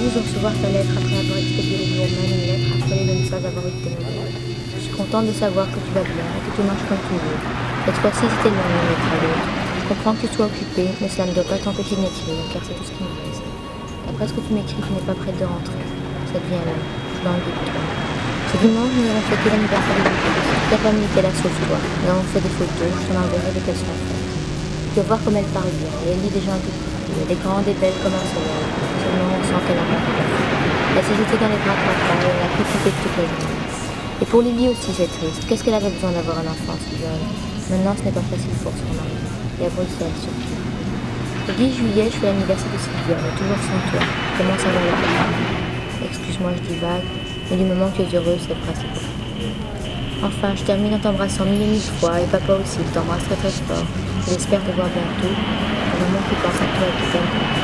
ravie de recevoir ta lettre après avoir expédié le jour même une lettre affolée de ne pas avoir eu de tes nouvelles. Je suis contente de savoir que tu vas bien et que tout marche comme tu veux. Cette fois-ci, c'était loin d'une lettre à l'autre. Je comprends que tu sois occupé, mais cela ne doit pas t'empêcher de m'écrire, car c'est tout ce qui me reste. D'après ce que tu m'écris, tu n'es pas prête de rentrer. Ça devient long. Je m'en doute, toi. Ce dimanche, nous avons fêté l'anniversaire de Lucas. Toute la famille était là sauf toi. Nous avons fait des photos, je t'en enverrai dès qu'elles sont faites. Tu vas voir comme elle parle bien, et elle lit des gens un peu plus vieux. Elle est grande et belle comme un soleil. Seulement, on sent qu'elle n'a pas peur. Elle s'est jetée dans les bras de papa et elle a profité de toute la journée. Et pour Lily aussi, c'est triste. Qu'est-ce qu'elle avait besoin d'avoir un enfant si jeune? Maintenant, ce n'est pas facile pour son mari. Et à Bruxelles, surtout. Le 10 juillet, je fais l'anniversaire de Sylvia, mais toujours sans toi. Comment ça va la famille? Excuse-moi, je divague, mais du moment que tu es heureuse, c'est le principal. Enfin, je termine en t'embrassant mille et mille fois, et papa aussi, il t'embrasse très très fort. J'espère te voir bientôt, un moment qui pense à toi et qui t'aime.